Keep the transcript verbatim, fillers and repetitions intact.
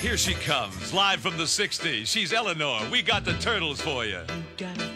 Here she comes, live from the sixties. She's Eleanor. We got the turtles for you. You got